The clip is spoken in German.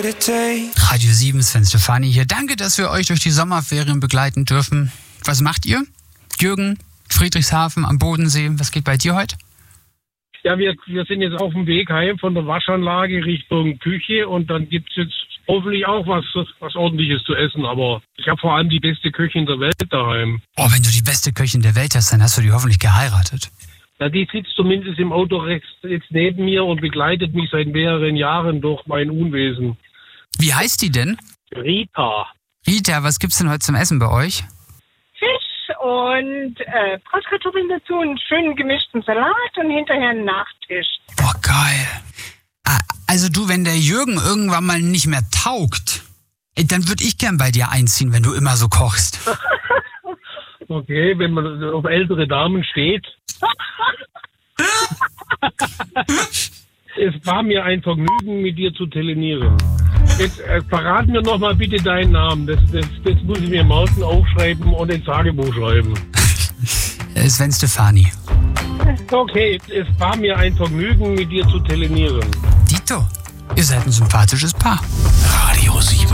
Radio 7, Sven Stefani hier. Danke, dass wir euch durch die Sommerferien begleiten dürfen. Was macht ihr? Jürgen, Friedrichshafen am Bodensee. Was geht bei dir heute? Ja, wir sind jetzt auf dem Weg heim von der Waschanlage Richtung Küche und dann gibt's jetzt hoffentlich auch was Ordentliches zu essen. Aber ich habe vor allem die beste Köchin der Welt daheim. Oh, wenn du die beste Köchin der Welt hast, dann hast du die hoffentlich geheiratet. Ja, die sitzt zumindest im Auto rechts jetzt neben mir und begleitet mich seit mehreren Jahren durch mein Unwesen. Wie heißt die denn? Rita. Rita, was gibt's denn heute zum Essen bei euch? Fisch und Bratkartoffeln dazu, einen schönen gemischten Salat und hinterher einen Nachtisch. Oh, geil. Also du, wenn der Jürgen irgendwann mal nicht mehr taugt, dann würde ich gern bei dir einziehen, wenn du immer so kochst. Okay, wenn man auf ältere Damen steht. Es war mir ein Vergnügen, mit dir zu telefonieren. Jetzt verrat mir noch mal bitte deinen Namen. Das muss ich mir morgen aufschreiben und ins Tagebuch schreiben. Sven Stefani. Okay, es war mir ein Vergnügen, mit dir zu telefonieren. Dito, ihr seid ein sympathisches Paar. Radio 7.